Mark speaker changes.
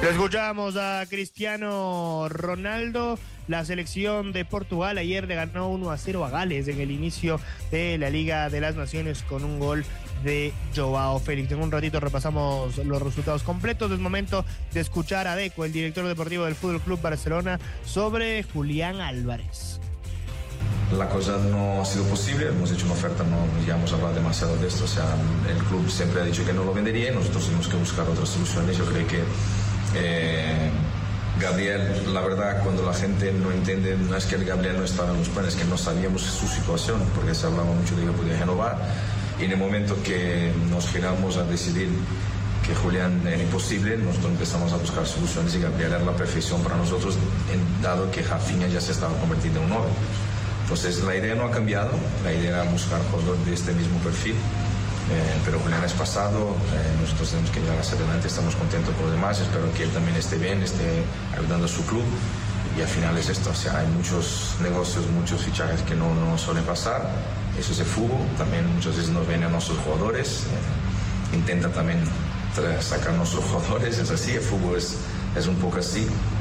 Speaker 1: Lo escuchamos a Cristiano Ronaldo. La selección de Portugal ayer le ganó 1-0 a Gales en el inicio de la Liga de las Naciones con un gol de Joao Félix. En un ratito repasamos los resultados completos. Es momento de escuchar a Deco, el director deportivo del Fútbol Club Barcelona, sobre Julián Álvarez.
Speaker 2: La cosa no ha sido posible, hemos hecho una oferta, no ya hemos hablado demasiado de esto, o sea, el club siempre ha dicho que no lo vendería y nosotros tenemos que buscar otras soluciones. Yo creo que Gabriel, la verdad, cuando la gente no entiende, no es que el Gabriel no estaba en los planes, es que no sabíamos su situación, porque se hablaba mucho de que podía renovar, y en el momento que nos giramos a decidir que Julián era imposible, nosotros empezamos a buscar soluciones y Gabriel era la perfección para nosotros, dado que Rafinha ya se estaba convirtiendo en un 9. Entonces la idea no ha cambiado, la idea era buscar jugadores de este mismo perfil, pero Julián es pasado, nosotros tenemos que llegar hacia adelante, estamos contentos por lo demás, espero que él también esté bien, esté ayudando a su club, y al final es esto, o sea, hay muchos negocios, muchos fichajes que no suelen pasar, eso es el fútbol, también muchas veces nos vienen a nuestros jugadores, intenta también sacar a nuestros jugadores, es así, el fútbol es un poco así.